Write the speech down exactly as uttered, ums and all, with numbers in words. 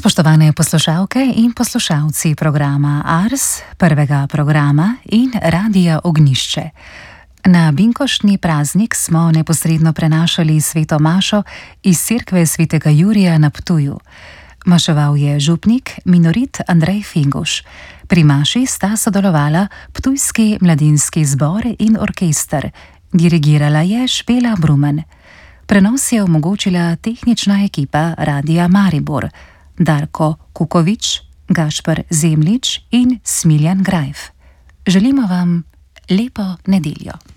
Spoštovane poslušalke in poslušalci programa Ars, prvega programa in Radia Ognjišče. Na binkoštni praznik smo neposredno prenašali sveto mašo iz cerkve svetega Jurija na Ptuju. Maševal je župnik minorit Andrej Finguš. Pri maši sta sodelovala Ptujski mladinski zbor in orkester. Dirigirala je Špela Brumen. Prenos je omogočila tehnična ekipa Radia Maribor. Darko Kukovič, Gašper Zemljič in Smiljan Grajf. Želimo vam lepo nedeljo.